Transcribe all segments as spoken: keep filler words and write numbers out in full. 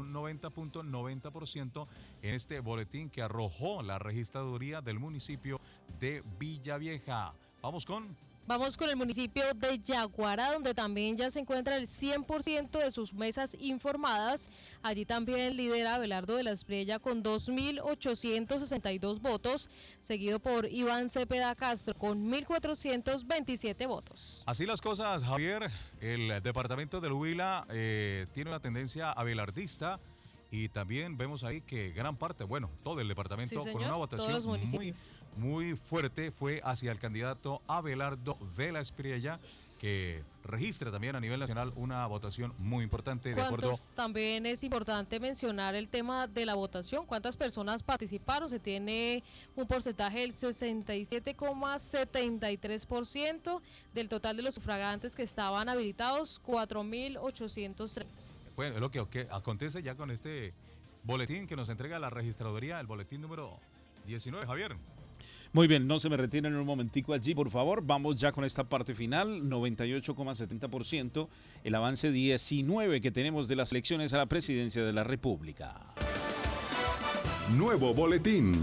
un noventa punto noventa por ciento en este boletín que arrojó la registraduría del municipio de Villavieja. Vamos con... Vamos con el municipio de Yaguará, donde también ya se encuentra el cien por ciento de sus mesas informadas. Allí también lidera Abelardo de la Espriella con dos mil ochocientos sesenta y dos votos, seguido por Iván Cepeda Castro con mil cuatrocientos veintisiete votos. Así las cosas, Javier. El departamento del Huila eh, tiene una tendencia abelardista. Y también vemos ahí que gran parte, bueno, todo el departamento Sí, señor, con una votación muy, muy fuerte fue hacia el candidato Abelardo de la Espriella, que registra también a nivel nacional una votación muy importante. De acuerdo. También es importante mencionar el tema de la votación, cuántas personas participaron. Se tiene un porcentaje del sesenta y siete coma setenta y tres por ciento del total de los sufragantes que estaban habilitados, cuatro mil ochocientos treinta. Bueno, es lo que, que acontece ya con este boletín que nos entrega la registraduría, el boletín número diecinueve, Javier. Muy bien, no se me retiren un momentico allí, por favor. Vamos ya con esta parte final, noventa y ocho coma setenta por ciento, el avance diecinueve que tenemos de las elecciones a la presidencia de la República. Nuevo boletín.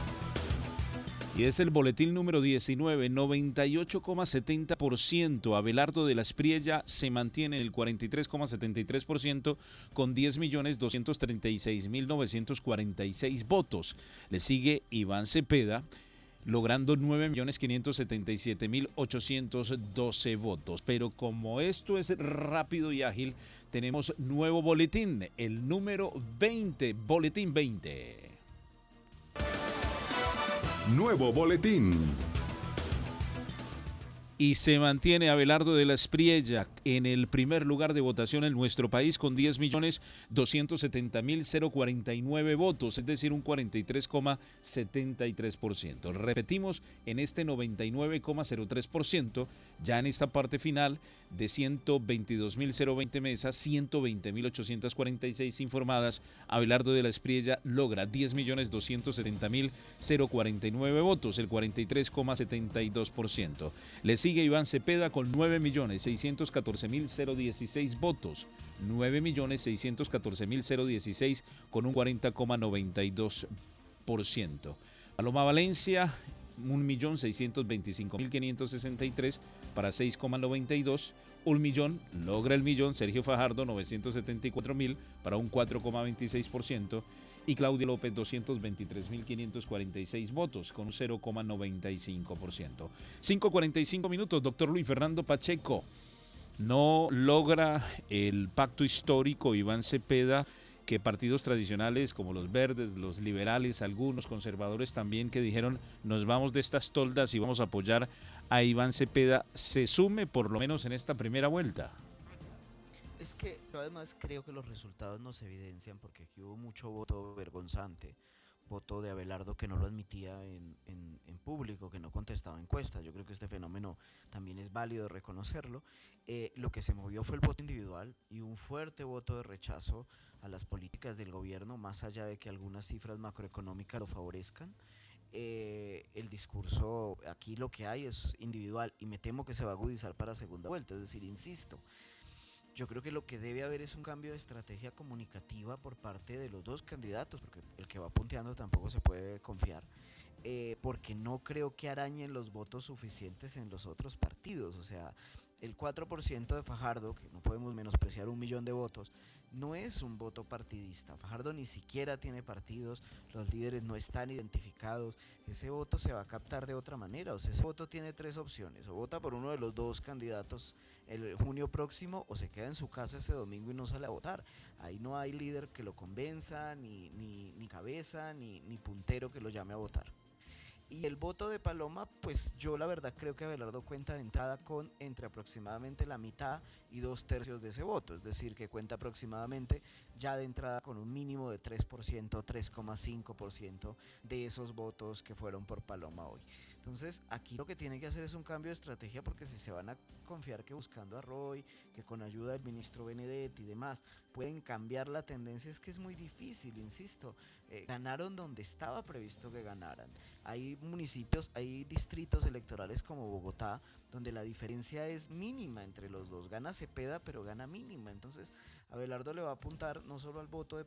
Y es el boletín número diecinueve, noventa y ocho coma setenta por ciento. Abelardo de la Espriella se mantiene en el cuarenta y tres coma setenta y tres por ciento con diez millones doscientos treinta y seis mil novecientos cuarenta y seis votos. Le sigue Iván Cepeda, logrando nueve millones quinientos setenta y siete mil ochocientos doce votos. Pero como esto es rápido y ágil, tenemos nuevo boletín, el número veinte, boletín veinte. Nuevo boletín. Y se mantiene Abelardo de la Espriella en el primer lugar de votación en nuestro país con diez millones doscientos setenta mil cuarenta y nueve votos, es decir, un cuarenta y tres coma setenta y tres por ciento. Repetimos, en este noventa y nueve coma cero tres por ciento, ya en esta parte final de ciento veintidós mil veinte mesas, ciento veinte mil ochocientos cuarenta y seis informadas, Abelardo de la Espriella logra diez millones doscientos setenta mil cuarenta y nueve votos, el cuarenta y tres coma setenta y dos por ciento. Le sigue Iván Cepeda con nueve millones seiscientos catorce mil dieciséis votos, nueve millones seiscientos catorce mil dieciséis con un cuarenta coma noventa y dos por ciento. Paloma Valencia, un millón seiscientos veinticinco mil quinientos sesenta y tres para seis coma noventa y dos. Un millón, logra el millón. Sergio Fajardo, novecientos setenta y cuatro mil para un cuatro coma veintiséis por ciento. Y Claudia López, doscientos veintitrés mil quinientos cuarenta y seis votos con un cero coma noventa y cinco por ciento. cinco cuarenta y cinco minutos, doctor Luis Fernando Pacheco. No logra el pacto histórico Iván Cepeda, que partidos tradicionales como los verdes, los liberales, algunos conservadores también, que dijeron nos vamos de estas toldas y vamos a apoyar a Iván Cepeda, se sume por lo menos en esta primera vuelta. Es que yo además creo que los resultados nos evidencian, porque aquí hubo mucho voto vergonzante, voto de Abelardo que no lo admitía en, en, en público, que no contestaba encuestas. Yo creo que este fenómeno también es válido reconocerlo. Eh, lo que se movió fue el voto individual y un fuerte voto de rechazo a las políticas del gobierno, más allá de que algunas cifras macroeconómicas lo favorezcan. Eh, el discurso aquí lo que hay es individual y me temo que se va a agudizar para segunda vuelta. Es decir, insisto, yo creo que lo que debe haber es un cambio de estrategia comunicativa por parte de los dos candidatos, porque el que va punteando tampoco se puede confiar, eh, porque no creo que arañen los votos suficientes en los otros partidos. O sea, el cuatro por ciento de Fajardo, que no podemos menospreciar un millón de votos, no es un voto partidista. Fajardo ni siquiera tiene partidos, los líderes no están identificados, ese voto se va a captar de otra manera. O sea, ese voto tiene tres opciones: o vota por uno de los dos candidatos el junio próximo, o se queda en su casa ese domingo y no sale a votar. Ahí no hay líder que lo convenza, ni, ni, ni cabeza, ni, ni puntero que lo llame a votar. Y el voto de Paloma, pues yo la verdad creo que Abelardo cuenta de entrada con entre aproximadamente la mitad y dos tercios de ese voto, es decir, que cuenta aproximadamente ya de entrada con un mínimo de tres por ciento, tres coma cinco por ciento de esos votos que fueron por Paloma hoy. Entonces aquí lo que tiene que hacer es un cambio de estrategia, porque si se van a confiar que buscando a Roy, que con ayuda del ministro Benedetti y demás pueden cambiar la tendencia, es que es muy difícil, insisto. Eh, ganaron donde estaba previsto que ganaran. Hay municipios, hay distritos electorales como Bogotá, donde la diferencia es mínima entre los dos. Gana Cepeda, pero gana mínima. Entonces Abelardo le va a apuntar no solo al voto de,